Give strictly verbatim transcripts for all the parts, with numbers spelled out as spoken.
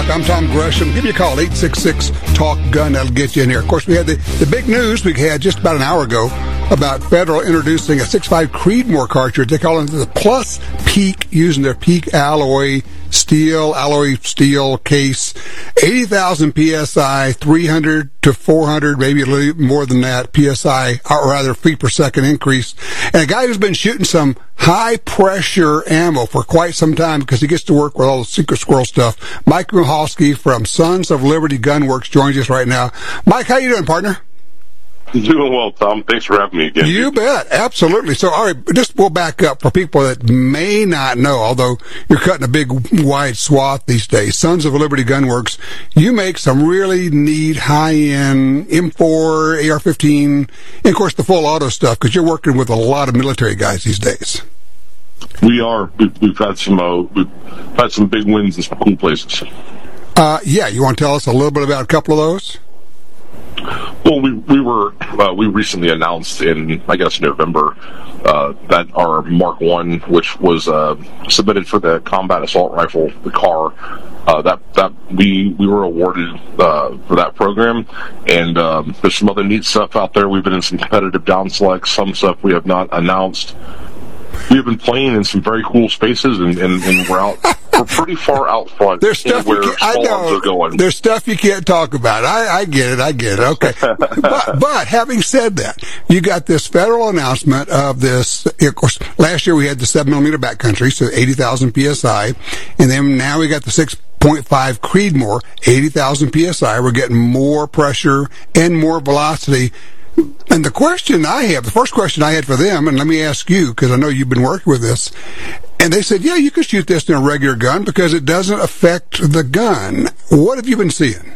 I'm Tom Gresham. Give me a call, eight six six, talk gun. That'll get you in here. Of course, we had the, the big news we had just about an hour ago about Federal introducing a six point five Creedmoor cartridge. They call it the Plus Peak, using their Peak alloy steel, alloy steel case, eighty thousand P S I, three hundred to four hundred, maybe a little more than that, P S I, or rather feet per second increase. And a guy who's been shooting some high-pressure ammo for quite some time because he gets to work with all the Secret Squirrel stuff. Mike Michalski from Sons of Liberty Gunworks joins us right now. Mike, how you doing, partner? Doing well, Tom. Thanks for having me again. You bet. Absolutely. So, all right, just we'll back up for people that may not know, although you're cutting a big, wide swath these days. Sons of Liberty Gunworks, you make some really neat, high-end M four, A R fifteen, and, of course, the full auto stuff, because you're working with a lot of military guys these days. We are. We've, we've had some uh, we've had some big wins in some cool places. Uh, yeah, you want to tell us a little bit about a couple of those? Well, we we were uh, we recently announced in I guess November uh, that our Mark One, which was uh, submitted for the combat assault rifle, the C A R, uh, that that we we were awarded uh, for that program, and um, there's some other neat stuff out there. We've been in some competitive down selects, some stuff we have not announced. We've been playing in some very cool spaces, and, and, and we're out. We're pretty far out front. There's stuff where you can't, I know. Are going. There's stuff you can't talk about. I, I get it. I get it. Okay. but, but having said that, you got this federal announcement of this. Of course, last year we had the seven millimeter backcountry, so eighty thousand P S I, and then now we got the six point five Creedmoor, eighty thousand P S I. We're getting more pressure and more velocity. And the question I have, the first question I had for them, and let me ask you, because I know you've been working with this, and they said, yeah, you can shoot this in a regular gun because it doesn't affect the gun. What have you been seeing?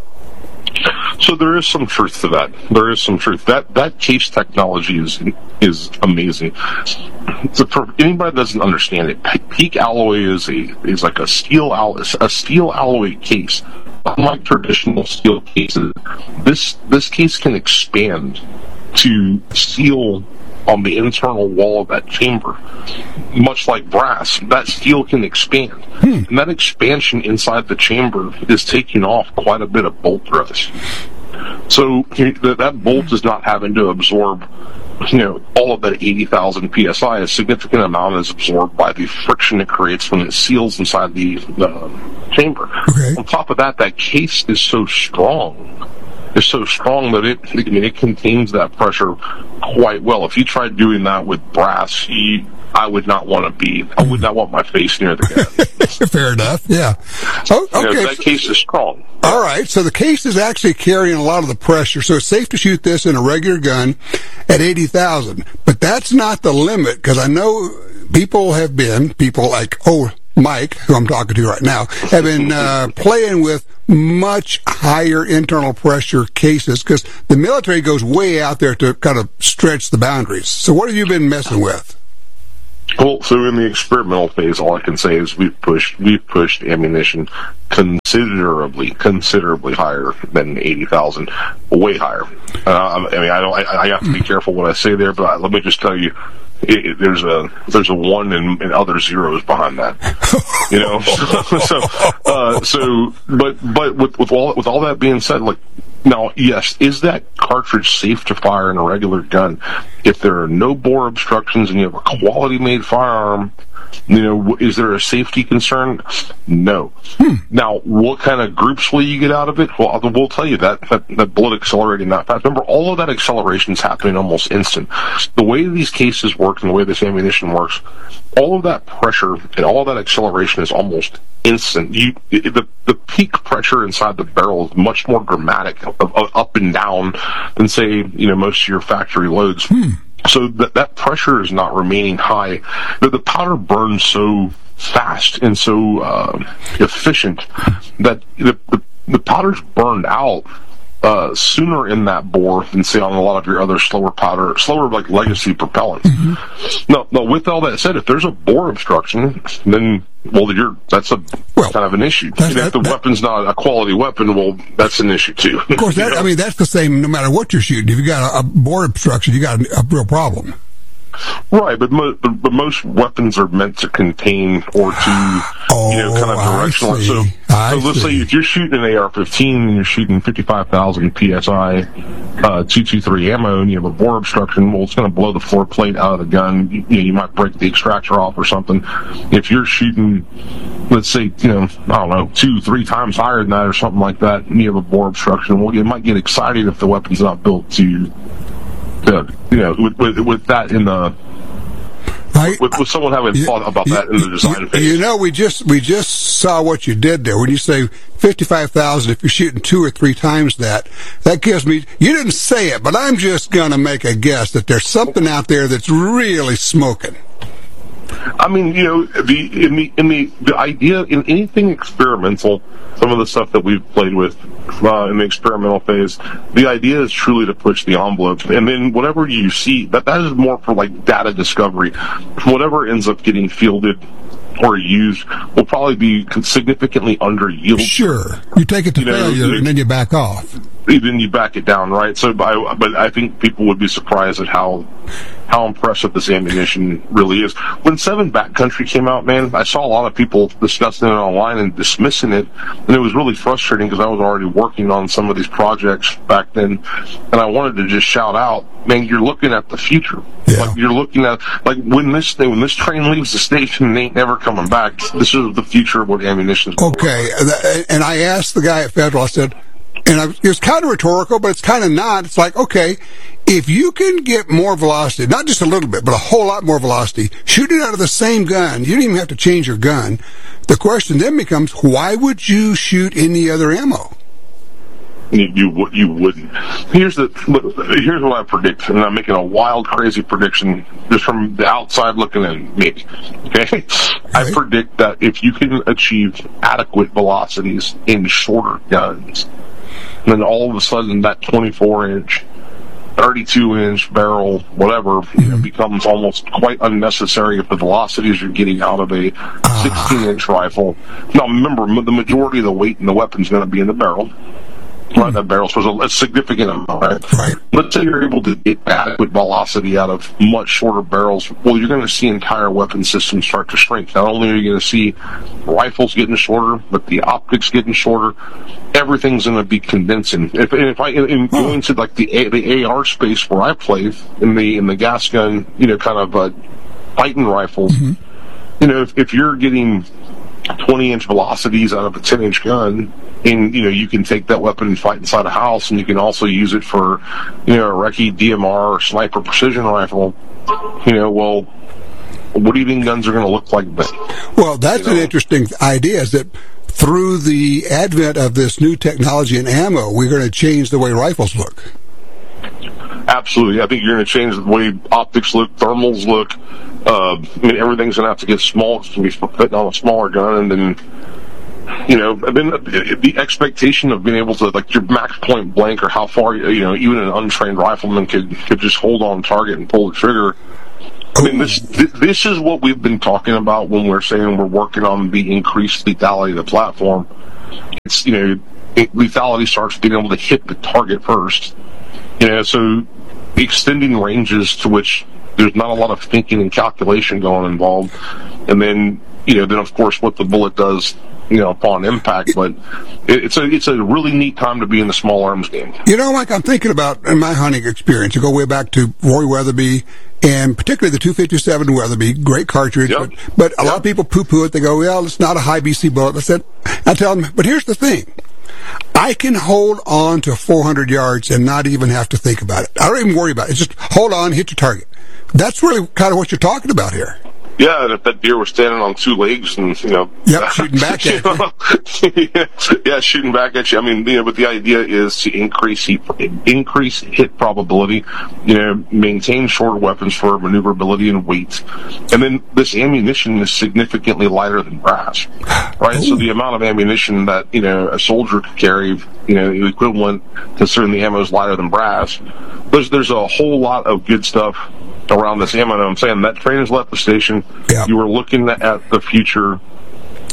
So there is some truth to that. There is some truth. That that case technology is is amazing. So for anybody that doesn't understand it, Peak alloy is a is like a steel alloy, a steel alloy case. Unlike traditional steel cases, this this case can expand to steel on the internal wall of that chamber. Much like brass, that steel can expand. Hmm. And that expansion inside the chamber is taking off quite a bit of bolt thrust. So that bolt is not having to absorb, you know, all of that eighty thousand P S I. A significant amount is absorbed by the friction it creates when it seals inside the uh, chamber. Okay. On top of that, that case is so strong. It's so strong that it, I mean, it contains that pressure quite well. If you tried doing that with brass, you, I would not want to be, I would not want my face near the gun. Fair enough, yeah. Oh, okay. You know, that case is strong. All right, so the case is actually carrying a lot of the pressure, so it's safe to shoot this in a regular gun at eighty thousand. But that's not the limit, because I know people have been, people like, oh, Mike, who I'm talking to right now, have been uh, playing with much higher internal pressure cases, because the military goes way out there to kind of stretch the boundaries. So what have you been messing with? Well, so in the experimental phase, all I can say is we've pushed we've pushed ammunition considerably, considerably higher than eighty thousand, way higher. Uh, I mean, I don't, I, I have to be careful what I say there, but let me just tell you, it, it, there's a there's a one and, and other zeros behind that. You know, so uh, so, but but with with all with all that being said, like. Now, yes, is that cartridge safe to fire in a regular gun? If there are no bore obstructions and you have a quality-made firearm, you know, is there a safety concern? No. Hmm. Now, what kind of groups will you get out of it? Well, we'll tell you that, that, that bullet accelerating that fast. Remember, all of that acceleration is happening almost instant. The way these cases work and the way this ammunition works, all of that pressure and all of that acceleration is almost instant. You, the, the peak pressure inside the barrel is much more dramatic, of, of up and down, than, say, you know, most of your factory loads. Hmm. So that that pressure is not remaining high. The, the powder burns so fast and so uh, efficient that the, the, the powder's burned out uh, sooner in that bore than, say, on a lot of your other slower powder, slower like legacy propellant. Mm-hmm. Now, now, with all that said, if there's a bore obstruction, then well, you're that's a well, kind of an issue. And if the that, weapon's not a quality weapon, well, that's an issue too. Of course, that, I mean that's the same no matter what you're shooting. If you got a, a bore obstruction, you got a, a real problem. Right, but, mo- but but most weapons are meant to contain or to, oh, you know, kind of directional. So, I so let's see. say if you're shooting an A R fifteen and you're shooting fifty-five thousand P S I uh, two twenty-three ammo and you have a bore obstruction, well, it's going to blow the floor plate out of the gun. You, you know, you might break the extractor off or something. If you're shooting, let's say, you know, I don't know, two, three times higher than that or something like that, and you have a bore obstruction, well, you might get excited if the weapon's not built to, uh, you know, with, with, with that in the. I, With, with someone having you, thought about you, that in the design you, phase. You know, we just we just saw what you did there. When you say fifty-five thousand, if you're shooting two or three times that, that gives me, you didn't say it, but I'm just going to make a guess that there's something out there that's really smoking. I mean, you know, the in the in the the idea in anything experimental, some of the stuff that we've played with uh, in the experimental phase, the idea is truly to push the envelope, and then whatever you see, that that is more for like data discovery. Whatever ends up getting fielded or used will probably be significantly under yield. Sure, you take it to You know, failure the- and then you back off. Then you back it down, right? So, I, but I think people would be surprised at how how impressive this ammunition really is. When Seven Backcountry came out, man, I saw a lot of people discussing it online and dismissing it, and it was really frustrating because I was already working on some of these projects back then, and I wanted to just shout out, man, you're looking at the future. Yeah. Like you're looking at like when this thing, when this train leaves the station and ain't never coming back. This is the future of what ammunition is. Okay, and I asked the guy at Federal, I said, and I, it was kind of rhetorical, but it's kind of not. It's like, okay, if you can get more velocity, not just a little bit, but a whole lot more velocity, shooting out of the same gun, you don't even have to change your gun. The question then becomes, why would you shoot any other ammo? You, you you wouldn't. Here's the here's what I predict, and I'm making a wild, crazy prediction just from the outside looking in. Maybe, okay? I predict that if you can achieve adequate velocities in shorter guns, then all of a sudden that twenty-four inch, thirty-two inch barrel, whatever, you know, becomes almost quite unnecessary if the velocities you're getting out of a sixteen inch rifle. Now, remember, the majority of the weight in the weapon is going to be in the barrel. Right, that barrel was a significant amount. Right? Right. Let's say you're able to get adequate velocity out of much shorter barrels. Well, you're going to see entire weapon systems start to shrink. Not only are you going to see rifles getting shorter, but the optics getting shorter. Everything's going to be condensing. If, if I in, in going to like the A, the A R space where I play in the in the gas gun, you know, kind of uh, fighting rifles. Mm-hmm. You know, if, if you're getting twenty inch velocities out of a ten inch gun, and you know you can take that weapon and fight inside a house, and you can also use it for, you know, a recce, D M R, or sniper precision rifle. You know, well, what do you think guns are going to look like then? Well, that's You know? an interesting idea. Is that through the advent of this new technology and ammo, we're going to change the way rifles look? Absolutely. I think you're going to change the way optics look, thermals look. Uh, I mean, everything's going to have to get small. It's going to be fitting on a smaller gun, and then, you know, and then the, the expectation of being able to, like, your max point blank, or how far, you know, even an untrained rifleman could could just hold on target and pull the trigger. I mean, this this is what we've been talking about when we're saying we're working on the increased lethality of the platform. It's, you know, it, lethality starts being able to hit the target first. You know, so extending ranges to which there's not a lot of thinking and calculation going involved, and then, you know, then of course what the bullet does, you know, upon impact. But it, it's a it's a really neat time to be in the small arms game. You know, Mike, I'm thinking about in my hunting experience. To go way back to Roy Weatherby, and particularly the two fifty-seven Weatherby, great cartridge. Yep. But, but a Yep. lot of people poo-poo it. They go, well, it's not a high B C bullet. I said, I tell them, but here's the thing. I can hold on to four hundred yards and not even have to think about it. I don't even worry about it. It's just hold on, hit your target. That's really kind of what you're talking about here. Yeah, and if that deer was standing on two legs and, you know... Yep, shooting back at you. yeah, yeah, shooting back at you. I mean, you know, but the idea is to increase heat, increase hit probability, you know, maintain shorter weapons for maneuverability and weight. And then this ammunition is significantly lighter than brass, right? Ooh. So the amount of ammunition that, you know, a soldier could carry, you know, the equivalent, considering the ammo is lighter than brass, there's, there's a whole lot of good stuff around this ammo. And I'm saying that train has left the station. Yeah. You were looking at the future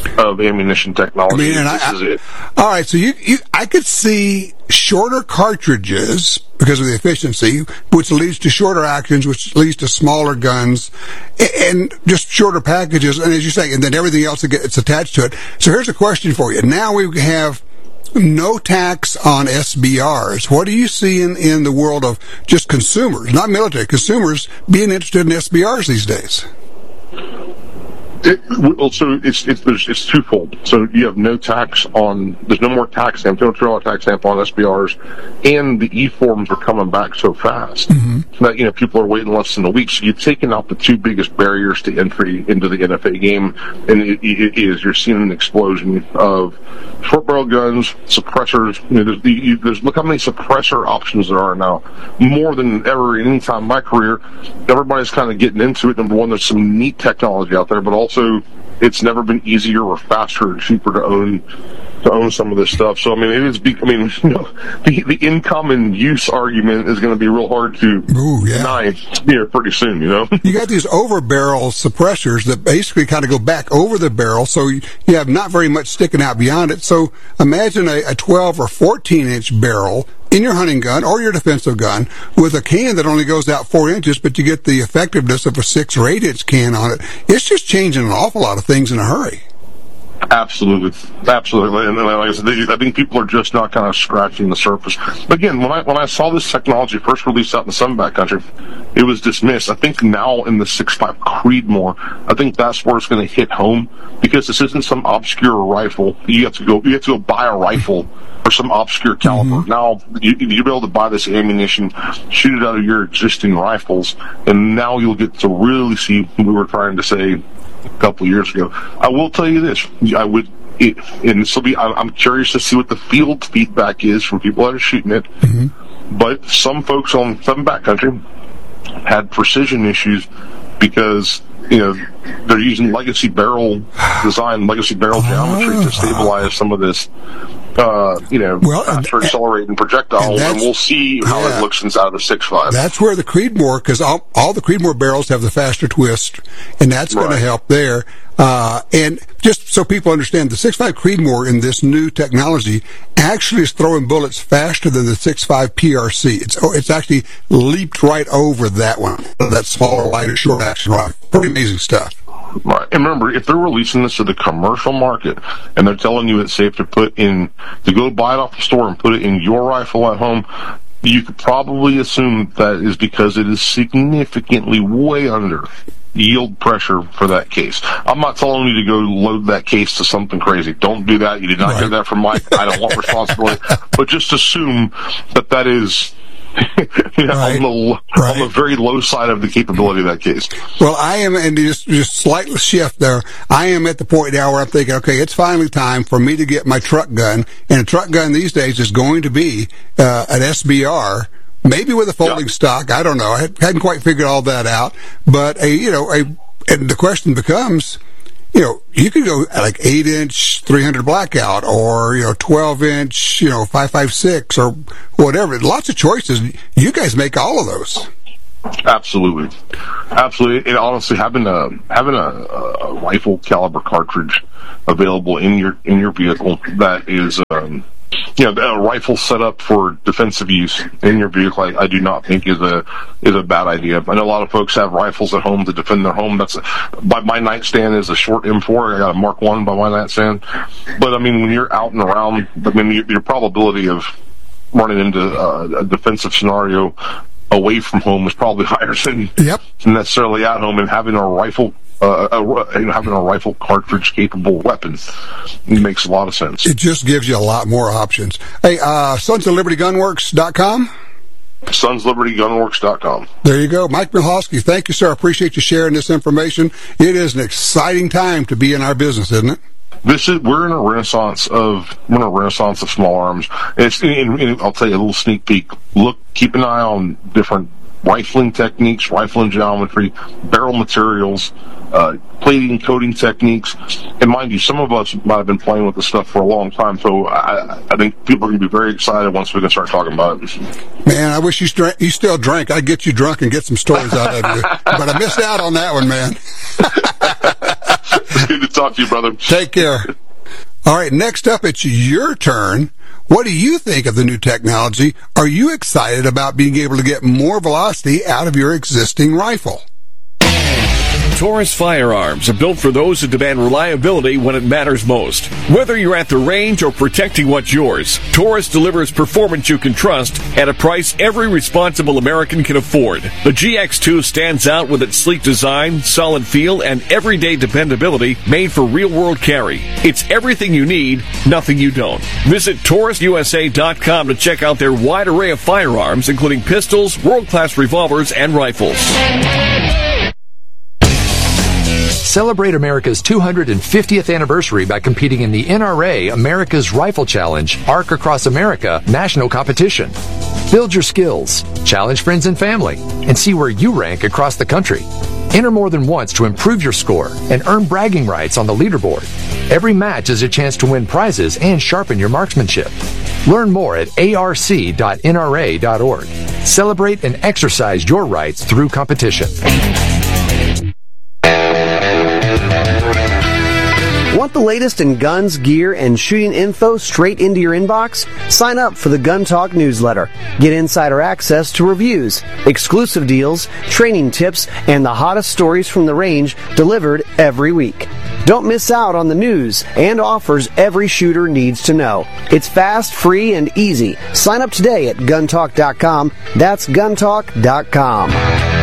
of ammunition technology. I mean, and this I, is it. All right, so you, you, I could see shorter cartridges because of the efficiency, which leads to shorter actions, which leads to smaller guns, and just shorter packages. And as you say, and then everything else that gets attached to it. So here's a question for you. Now we have no tax on S B Rs. What do you see in, in the world of just consumers, not military, consumers being interested in S B Rs these days? It, well, so it's it's there's, it's twofold. So you have no tax on. There's no more tax stamp, no two dollar tax stamp on S B Rs, and the E forms are coming back so fast mm-hmm. that you know people are waiting less than a week. So you've taken out the two biggest barriers to entry into the N F A game, and it, it is you're seeing an explosion of short barrel guns, suppressors. You know, there's, you, there's look how many suppressor options there are now, more than ever in any time in my career. Everybody's kind of getting into it. Number one, there's some neat technology out there, but also So it's never been easier or faster or cheaper to own to own some of this stuff. So I mean, it is. Be, I mean, you know, the, the income and use argument is going to be real hard to Ooh, yeah. deny here pretty soon. You know, you got these over barrel suppressors that basically kind of go back over the barrel, so you, you have not very much sticking out beyond it. So imagine a, a twelve or fourteen inch barrel in your hunting gun or your defensive gun with a can that only goes out four inches, but you get the effectiveness of a six or eight inch can on it. It's just changing an awful lot of things in a hurry. Absolutely, absolutely, and like I said, I think people are just not kind of scratching the surface. But again, when I when I saw this technology first released out in the Sunback country, it was dismissed. I think now in the six five Creedmoor, I think that's where it's going to hit home, because this isn't some obscure rifle. You have to go, you have to go buy a rifle or some obscure caliber. Mm-hmm. Now you, you'll be able to buy this ammunition, shoot it out of your existing rifles, and now you'll get to really see what we were trying to say a couple years ago. I will tell you this: I would, it, and this will be. I'm curious to see what the field feedback is from people that are shooting it. Mm-hmm. But some folks on some backcountry had precision issues because you know they're using legacy barrel design, legacy barrel geometry to stabilize some of this. Uh, you know, well, faster accelerating projectile, and, and we'll see how yeah, it looks inside of the six five. That's where the Creedmoor, because all, all the Creedmoor barrels have the faster twist, and that's right. going to help there. Uh, and just so people understand, the six five Creedmoor in this new technology actually is throwing bullets faster than the six five P R C. It's it's actually leaped right over that one, that smaller, lighter, short action rifle. Pretty amazing stuff. Right. And remember, if they're releasing this to the commercial market and they're telling you it's safe to put in, to go buy it off the store and put it in your rifle at home, you could probably assume that is because it is significantly way under yield pressure for that case. I'm not telling you to go load that case to something crazy. Don't do that. You did not right. get that from Mike. I don't want responsibility. But just assume that that is you know, right. on, the, right. on the very low side of the capability of that case. Well, I am, and just just slight shift there, I am at the point now where I'm thinking, okay, it's finally time for me to get my truck gun, and a truck gun these days is going to be uh, an S B R, maybe with a folding yeah. stock. I don't know. I hadn't quite figured all that out, but a you know, a and the question becomes, you know, you could go like eight inch three hundred blackout, or you know twelve inch, you know five five six, or whatever. Lots of choices. You guys make all of those. Absolutely, absolutely. And honestly, having a having a, a rifle caliber cartridge available in your in your vehicle that is. Um, You know, a rifle set up for defensive use in your vehicle, I, I do not think is a is a bad idea. I know a lot of folks have rifles at home to defend their home. That's a, by my nightstand is a short M four. I got a Mark One by my nightstand. But I mean, when you're out and around, I mean, your, your probability of running into uh, a defensive scenario away from home is probably higher than yep. necessarily at home. And having a rifle. Uh, a, you know, having a rifle cartridge capable weapon makes a lot of sense. It just gives you a lot more options. Hey, uh, Sons of Liberty Gunworks dot com? Sons of Liberty Gunworks dot com. There you go. Mike Michalski, thank you, sir. I appreciate you sharing this information. It is an exciting time to be in our business, isn't it? This is we're in a renaissance of we're in a renaissance of small arms. It's, and, and I'll tell you a little sneak peek. Look, keep an eye on different rifling techniques, rifling geometry, barrel materials, uh, plating, coating techniques. And mind you, some of us might have been playing with this stuff for a long time, so I, I think people are going to be very excited once we can start talking about it. Man, I wish you, st- you still drank. I'd get you drunk and get some stories out of you. But I missed out on that one, man. It's good to talk to you, brother. Take care. All right, next up, it's your turn. What do you think of the new technology? Are you excited about being able to get more velocity out of your existing rifle? Taurus firearms are built for those who demand reliability when it matters most. Whether you're at the range or protecting what's yours, Taurus delivers performance you can trust at a price every responsible American can afford. The G X two stands out with its sleek design, solid feel, and everyday dependability made for real-world carry. It's everything you need, nothing you don't. Visit Taurus U S A dot com to check out their wide array of firearms, including pistols, world-class revolvers, and rifles. Celebrate America's two hundred fiftieth anniversary by competing in the N R A America's Rifle Challenge Arc Across America national competition. Build your skills, challenge friends and family, and see where you rank across the country. Enter more than once to improve your score and earn bragging rights on the leaderboard. Every match is a chance to win prizes and sharpen your marksmanship. Learn more at A R C dot N R A dot org. Celebrate and exercise your rights through competition. Want the latest in guns, gear, and shooting info straight into your inbox? Sign up for the Gun Talk newsletter. Get insider access to reviews, exclusive deals, training tips, and the hottest stories from the range delivered every week. Don't miss out on the news and offers every shooter needs to know. It's fast, free, and easy. Sign up today at gun talk dot com. That's gun talk dot com.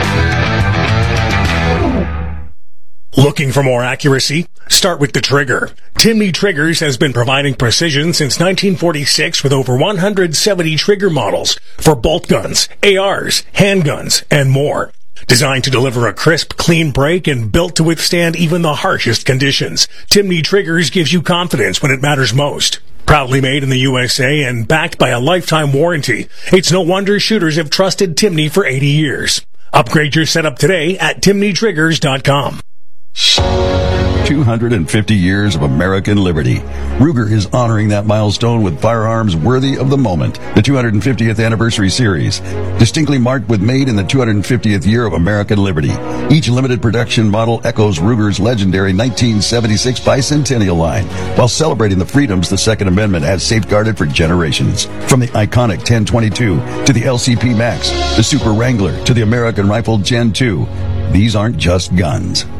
Looking for more accuracy? Start with the trigger. Timney Triggers has been providing precision since nineteen forty-six with over one hundred seventy trigger models for bolt guns, A Rs, handguns, and more. Designed to deliver a crisp, clean break and built to withstand even the harshest conditions, Timney Triggers gives you confidence when it matters most. Proudly made in the U S A and backed by a lifetime warranty, it's no wonder shooters have trusted Timney for eighty years. Upgrade your setup today at timney triggers dot com. two hundred fifty years of American liberty. Ruger is honoring that milestone with firearms worthy of the moment. The two hundred fiftieth Anniversary Series, distinctly marked with made in the two hundred fiftieth year of American liberty. Each limited production model echoes Ruger's legendary nineteen seventy-six bicentennial line, while celebrating the freedoms the Second Amendment has safeguarded for generations. From the iconic ten twenty-two to the L C P Max, the Super Wrangler to the American Rifle Gen two, these aren't just guns.